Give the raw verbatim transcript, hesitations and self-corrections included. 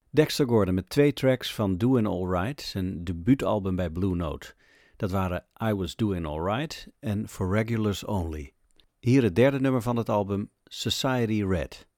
Dexter Gordon met twee tracks van Doin' Alright, zijn debuutalbum bij Blue Note. Dat waren I Was Doing Alright en For Regulars Only. Hier het derde nummer van het album, Society Red.